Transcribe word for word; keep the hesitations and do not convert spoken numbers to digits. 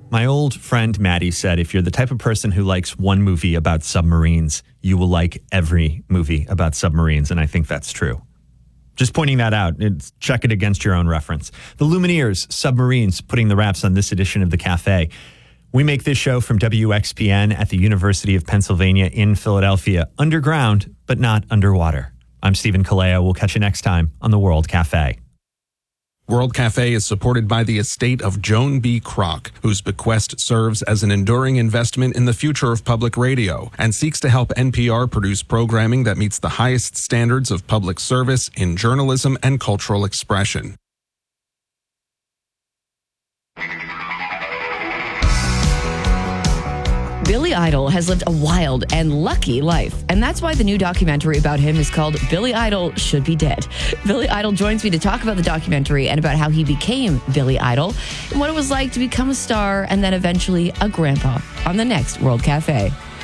My old friend Maddie said, if you're the type of person who likes one movie about submarines, you will like every movie about submarines. And I think that's true. Just pointing that out. It's, check it against your own reference. The Lumineers, Submarines, putting the wraps on this edition of The Cafe. We make this show from W X P N at the University of Pennsylvania in Philadelphia, underground, but not underwater. I'm Stephen Kaleo. We'll catch you next time on the World Cafe. World Cafe is supported by the estate of Joan B. Kroc, whose bequest serves as an enduring investment in the future of public radio and seeks to help N P R produce programming that meets the highest standards of public service in journalism and cultural expression. Billy Idol has lived a wild and lucky life, and that's why the new documentary about him is called Billy Idol Should Be Dead. Billy Idol joins me to talk about the documentary and about how he became Billy Idol and what it was like to become a star and then eventually a grandpa on the next World Cafe.